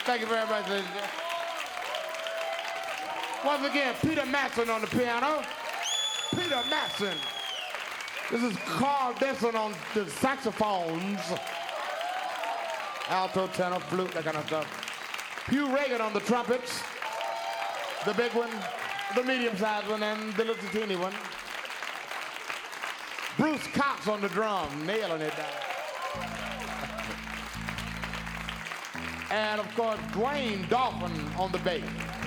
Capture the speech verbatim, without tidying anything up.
Thank you very much, ladies and gentlemen. Once again, Peter Matson on the piano. Peter Matson. This is Carl Denson on the saxophones. Alto, tenor, flute, that kind of stuff. Hugh Reagan on the trumpets. The big one, the medium-sized one, and the little teeny one. Bruce Cox on the drum, nailing it down. And of course, Dwayne Dolphin on the bass.